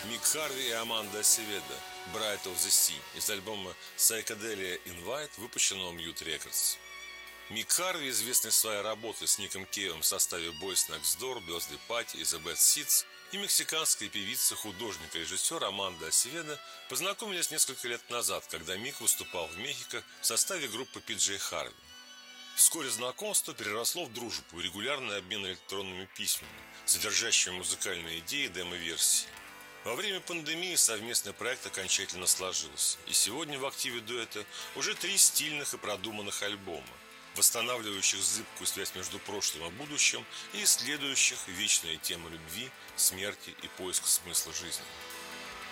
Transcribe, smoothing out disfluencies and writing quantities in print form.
Мик Харви и Аманда Асеведо «Bright of the Sea» из альбома Psychedelia Invite, выпущенного Mute Records. Мик Харви, известный своей работой с Ником Кейвом в составе Boys Next Door, Birthday Party и The Bad Seeds, и мексиканская певица, художник и режиссер Аманда Асеведо познакомились несколько лет назад, когда Мик выступал в Мехико в составе группы PJ Harvey. Вскоре знакомство переросло в дружбу и регулярный обмен электронными письмами, содержащими музыкальные идеи и демо-версии. Во время пандемии совместный проект окончательно сложился, и сегодня в активе дуэта уже 3 стильных и продуманных альбома, восстанавливающих зыбкую связь между прошлым и будущим и исследующих вечные темы любви, смерти и поиска смысла жизни.